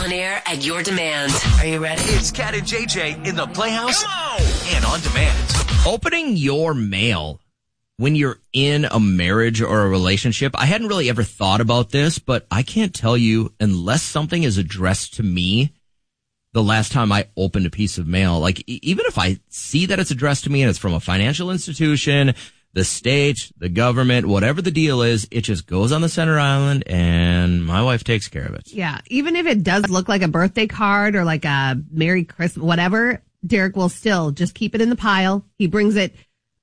On air at your demand. Are you ready? It's Cat and JJ in the Playhouse and on demand. Opening your mail when you're in a marriage or a relationship. I hadn't really ever thought about this, but I can't tell you unless something is addressed to me the last time I opened a piece of mail. Like, even if I see that it's addressed to me and it's from a financial institution, the state, the government, whatever the deal is, it just goes on the center island and my wife takes care of it. Yeah. Even if it does look like a birthday card or like a Merry Christmas, whatever, Derek will still just keep it in the pile. He brings it.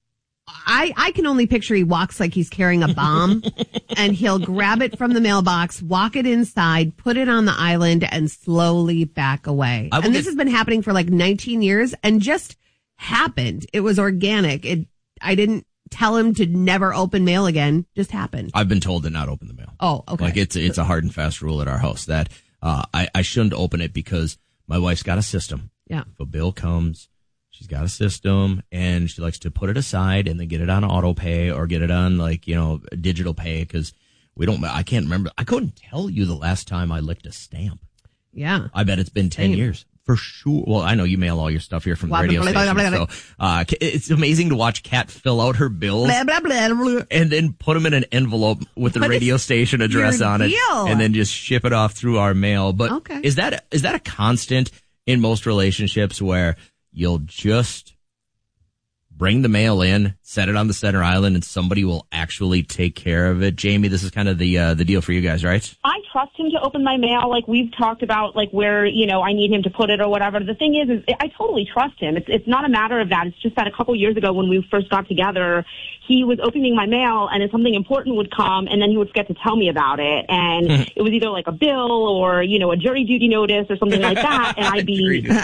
I can only picture he walks like he's carrying a bomb and he'll grab it from the mailbox, walk it inside, put it on the island and slowly back away. And this has been happening for like 19 years and just happened. It was organic. I didn't tell him to never open mail again. Just happened. I've been told to not open the mail. Oh, okay. Like it's a hard and fast rule at our house that I shouldn't open it because my wife's got a system. Yeah. If a bill comes, she's got a system and she likes to put it aside and then get it on auto pay or get it on digital pay because I can't remember. I couldn't tell you the last time I licked a stamp. Yeah. I bet it's been 10 years. For sure. Well, I know you mail all your stuff here from the radio station. So it's amazing to watch Kat fill out her bills and then put them in an envelope with the radio station address on it and then just ship it off through our mail. But is that a constant in most relationships where you'll just bring the mail in, set it on the center island, and somebody will actually take care of it? Jamie, this is kind of the deal for you guys, right? I trust him to open my mail. Like, we've talked about, like, where, I need him to put it or whatever. The thing is I totally trust him. It's not a matter of that. It's just that a couple years ago when we first got together, he was opening my mail, and if something important would come, and then he would forget to tell me about it. And it was either, like, a bill or, a jury duty notice or something like that, and I'd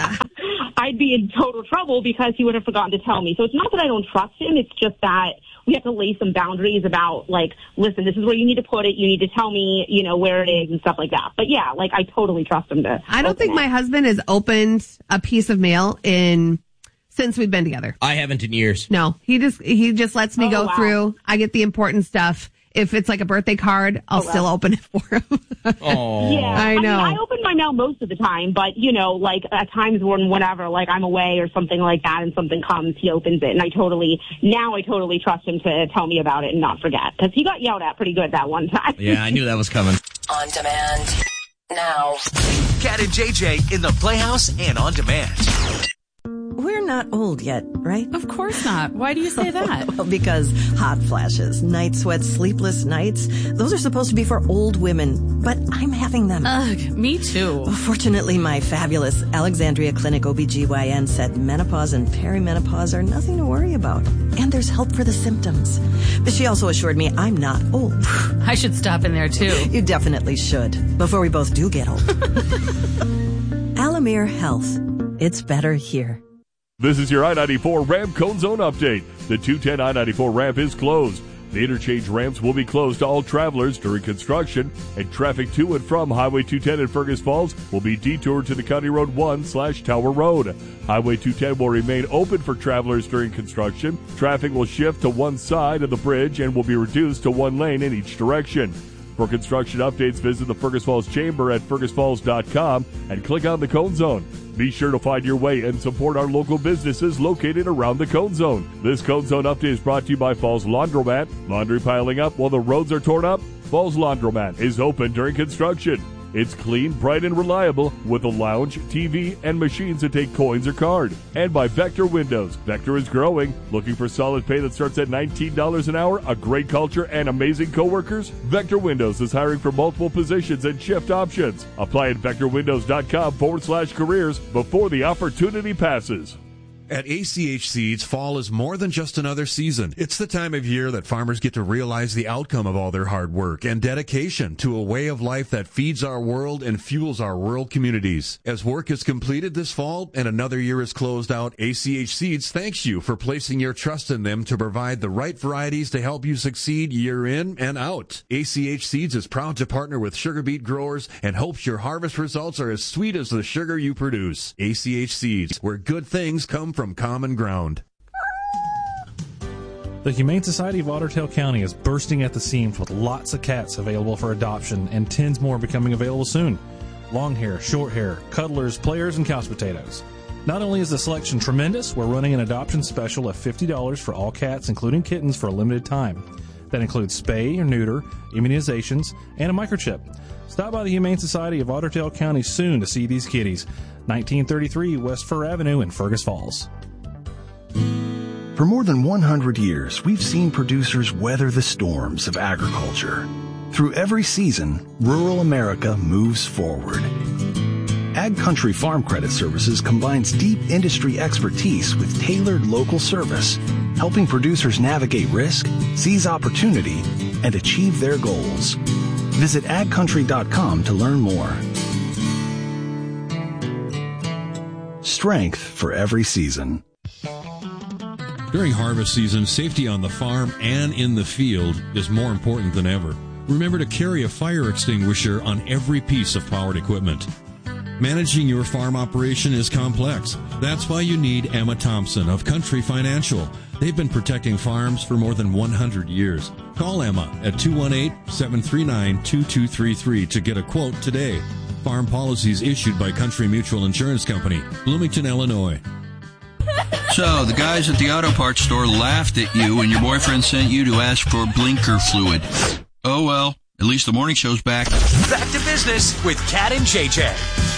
be in total trouble because he would have forgotten to tell me. So it's not that I don't trust him. It's just that we have to lay some boundaries about, like, listen, this is where you need to put it. You need to tell me, where it is and stuff like that. But yeah, like, I totally trust him to. I don't think my husband has opened a piece of mail since we've been together. I haven't in years. No, he just lets me go through. I get the important stuff. If it's like a birthday card, I'll still open it for him. Oh, yeah, I know. I open my mail most of the time, but like at times when whenever, like I'm away or something like that, and something comes, he opens it, and I totally trust him to tell me about it and not forget because he got yelled at pretty good that one time. Yeah, I knew that was coming. On demand now. Cat and JJ in the Playhouse and on demand. We're not old yet, right? Of course not. Why do you say that? Well, because hot flashes, night sweats, sleepless nights, those are supposed to be for old women, but I'm having them. Ugh, me too. Fortunately, my fabulous Alexandria Clinic OBGYN said menopause and perimenopause are nothing to worry about, and there's help for the symptoms. But she also assured me I'm not old. I should stop in there too. You definitely should, before we both do get old. Alamere Health. It's better here. This is your I-94 ramp cone zone update. The 210 I-94 ramp is closed. The interchange ramps will be closed to all travelers during construction, and traffic to and from Highway 210 in Fergus Falls will be detoured to the County Road 1/Tower Road. Highway 210 will remain open for travelers during construction. Traffic will shift to one side of the bridge and will be reduced to one lane in each direction. For construction updates, visit the Fergus Falls Chamber at fergusfalls.com and click on the Cone Zone. Be sure to find your way and support our local businesses located around the Cone Zone. This Cone Zone update is brought to you by Falls Laundromat. Laundry piling up while the roads are torn up? Falls Laundromat is open during construction. It's clean, bright, and reliable with a lounge, TV, and machines that take coins or card. And by Vector Windows. Vector is growing. Looking for solid pay that starts at $19 an hour, a great culture, and amazing coworkers? Vector Windows is hiring for multiple positions and shift options. Apply at vectorwindows.com/careers before the opportunity passes. At ACH Seeds, fall is more than just another season. It's the time of year that farmers get to realize the outcome of all their hard work and dedication to a way of life that feeds our world and fuels our rural communities. As work is completed this fall and another year is closed out, ACH Seeds thanks you for placing your trust in them to provide the right varieties to help you succeed year in and out. ACH Seeds is proud to partner with sugar beet growers and hopes your harvest results are as sweet as the sugar you produce. ACH Seeds, where good things come from common ground. The Humane Society of Ottertail County is bursting at the seams with lots of cats available for adoption and tens more becoming available soon. long hair, short hair, cuddlers, players, and couch potatoes. Not only is the selection tremendous, we're running an adoption special of $50 for all cats, including kittens, for a limited time. That includes spay or neuter, immunizations, and a microchip. Stop by the Humane Society of Otter Tail County soon to see these kitties. 1933 West Fur Avenue in Fergus Falls. For more than 100 years, we've seen producers weather the storms of agriculture. Through every season, rural America moves forward. Ag Country Farm Credit Services combines deep industry expertise with tailored local service, helping producers navigate risk, seize opportunity, and achieve their goals. Visit agcountry.com to learn more. Strength for every season. During harvest season, safety on the farm and in the field is more important than ever. Remember to carry a fire extinguisher on every piece of powered equipment. Managing your farm operation is complex. That's why you need Emma Thompson of Country Financial. They've been protecting farms for more than 100 years. Call Emma at 218-739-2233 to get a quote today. Farm policies issued by Country Mutual Insurance Company, Bloomington, Illinois. So, the guys at the auto parts store laughed at you when your boyfriend sent you to ask for blinker fluid. Oh well, at least the morning show's back. Back to business with Cat and JJ.